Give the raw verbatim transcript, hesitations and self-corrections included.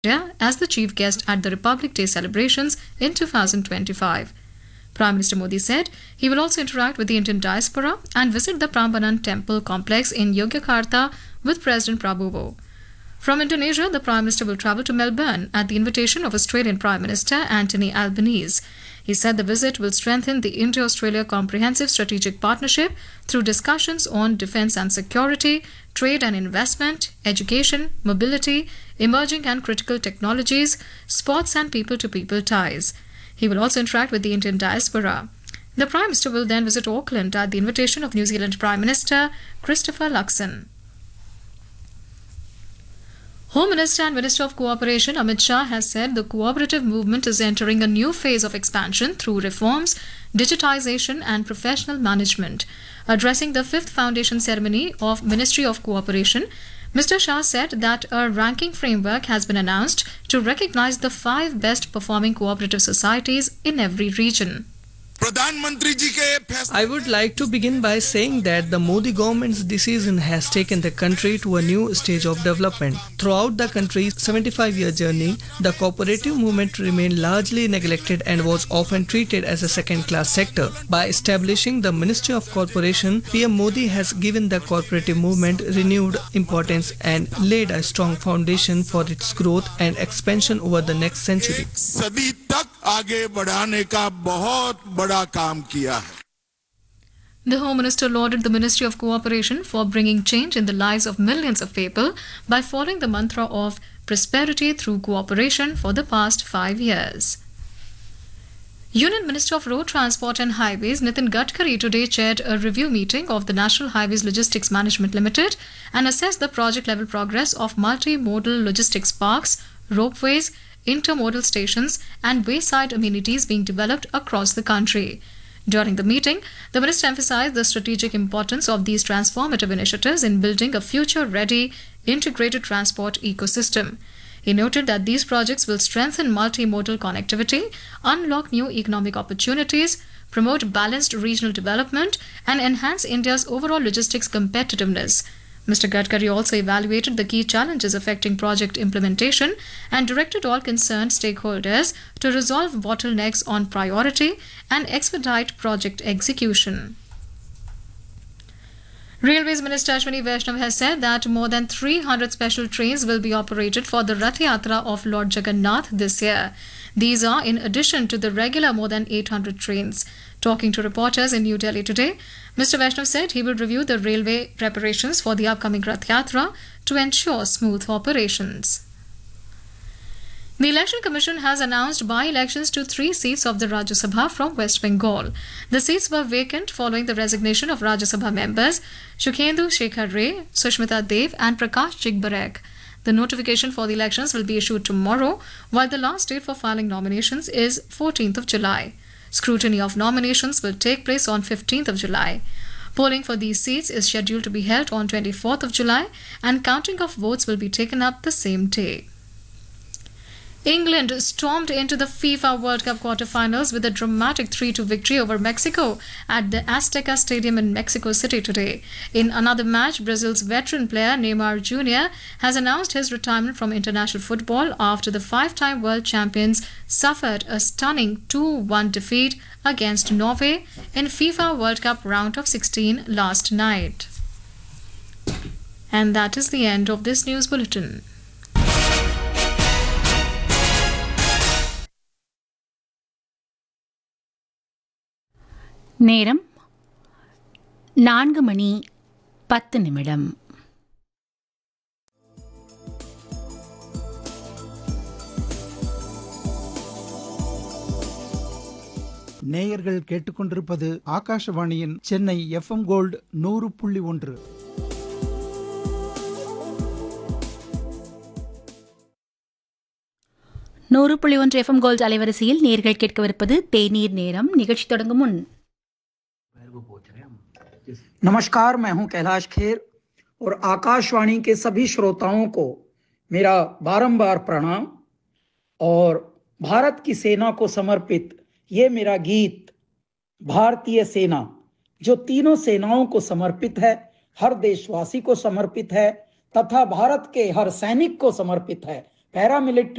India as the chief guest at the Republic Day celebrations in two thousand twenty-five. Prime Minister Modi said he will also interact with the Indian diaspora and visit the Prambanan temple complex in Yogyakarta with President Prabowo. From Indonesia, the Prime Minister will travel to Melbourne at the invitation of Australian Prime Minister Anthony Albanese. He said the visit will strengthen the India-Australia Comprehensive Strategic Partnership through discussions on defence and security, trade and investment, education, mobility, emerging and critical technologies, sports and people-to-people ties. He will also interact with the Indian diaspora. The Prime Minister will then visit Auckland at the invitation of New Zealand Prime Minister Christopher Luxon. Home Minister and Minister of Cooperation Amit Shah has said the cooperative movement is entering a new phase of expansion through reforms, digitization and professional management. Addressing the fifth foundation ceremony of Ministry of Cooperation, Mister Shah said that a ranking framework has been announced to recognize the five best performing cooperative societies in every region. I would like to begin by saying that the Modi government's decision has taken the country to a new stage of development. Throughout the country's seventy-five-year journey, the cooperative movement remained largely neglected and was often treated as a second-class sector. By establishing the Ministry of Corporation, P M Modi has given the cooperative movement renewed importance and laid a strong foundation for its growth and expansion over the next century. The Home Minister lauded the Ministry of Cooperation for bringing change in the lives of millions of people by following the mantra of prosperity through cooperation for the past five years. Union Minister of Road Transport and Highways Nitin Gadkari today chaired a review meeting of the National Highways Logistics Management Limited and assessed the project-level progress of multi-modal logistics parks, ropeways, intermodal stations and wayside amenities being developed across the country. During the meeting, the minister emphasized the strategic importance of these transformative initiatives in building a future-ready, integrated transport ecosystem. He noted that these projects will strengthen multimodal connectivity, unlock new economic opportunities, promote balanced regional development, and enhance India's overall logistics competitiveness. Mister Gadkari also evaluated the key challenges affecting project implementation and directed all concerned stakeholders to resolve bottlenecks on priority and expedite project execution. Railways Minister Ashwini Vaishnav has said that more than three hundred special trains will be operated for the Rath Yatra of Lord Jagannath this year. These are in addition to the regular more than eight hundred trains. Talking to reporters in New Delhi today, Mister Vaishnav said he will review the railway preparations for the upcoming Rath Yatra to ensure smooth operations. The Election Commission has announced by-elections to three seats of the Rajya Sabha from West Bengal. The seats were vacant following the resignation of Rajya Sabha members Shukhendu Shekhar Ray, Sushmita Dev and Prakash Chigbarek. The notification for the elections will be issued tomorrow, while the last date for filing nominations is fourteenth of July. Scrutiny of nominations will take place on fifteenth of July. Polling for these seats is scheduled to be held on twenty-fourth of July and counting of votes will be taken up the same day. England stormed into the FIFA World Cup quarter-finals with a dramatic three two victory over Mexico at the Azteca Stadium in Mexico City today. In another match, Brazil's veteran player Neymar Junior has announced his retirement from international football after the five-time world champions suffered a stunning two one defeat against Norway in FIFA World Cup round of sixteen last night. And that is the end of this news bulletin. நேரம் நான்கு மணி பத்து நிமிடம். நேயர்கள் கேட்டுக்கொண்டிருப்பது ஆகாஷவாணியின் Chennai F M gold நூறு புள்ளி ஒன்று. நூறு புள்ளி ஒன்று எஃப் எம் கோல்டு அலைவரிசையில் நேயர்கள் கேட்கவிருப்பது தேநீர் நேரம். நிகழ்ச்சி தொடங்கும் முன் नमस्कार, मैं हूं कैलाश खेर और आकाशवाणी के सभी श्रोताओं को मेरा बारंबार प्रणाम और भारत की सेना को समर्पित ये मेरा गीत भारतीय सेना जो तीनों सेनाओं को समर्पित है, हर देशवासी को समर्पित है तथा भारत के हर सैनिक को समर्पित है। पैरामिलिट्री